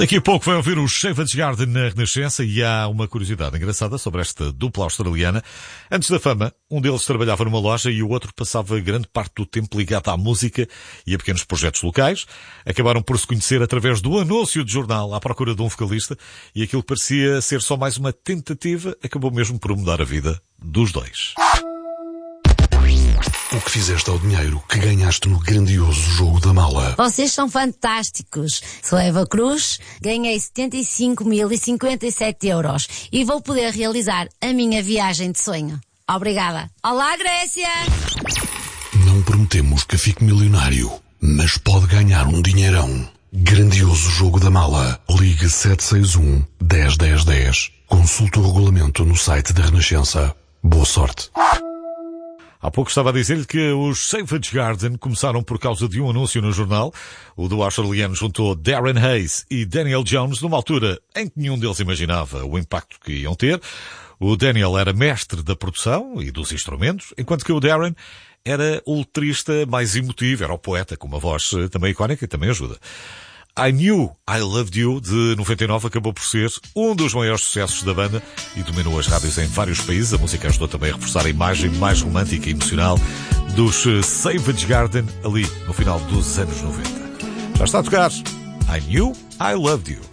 Daqui a pouco vai ouvir o Savage Garden na Renascença e há uma curiosidade engraçada sobre esta dupla australiana. Antes da fama, um deles trabalhava numa loja e o outro passava grande parte do tempo ligado à música e a pequenos projetos locais. Acabaram por se conhecer através do anúncio de jornal à procura de um vocalista e aquilo que parecia ser só mais uma tentativa acabou mesmo por mudar a vida dos dois. O que fizeste ao dinheiro que ganhaste no grandioso jogo da mala? Vocês são fantásticos. Sou Eva Cruz, ganhei 75.057 euros e vou poder realizar a minha viagem de sonho. Obrigada. Olá, Grécia! Não prometemos que fique milionário, mas pode ganhar um dinheirão. Grandioso jogo da mala. Ligue 761 10 10 10. Consulte o regulamento no site da Renascença. Boa sorte. Há pouco estava a dizer-lhe que os Savage Garden começaram por causa de um anúncio no jornal. O duo australiano juntou Darren Hayes e Daniel Jones numa altura em que nenhum deles imaginava o impacto que iam ter. O Daniel era mestre da produção e dos instrumentos, enquanto que o Darren era o letrista mais emotivo, era o poeta, com uma voz também icónica e também ajuda. I Knew I Loved You, de 99, acabou por ser um dos maiores sucessos da banda e dominou as rádios em vários países. A música ajudou também a reforçar a imagem mais romântica e emocional dos Savage Garden ali no final dos anos 90. Já está a tocar I Knew I Loved You.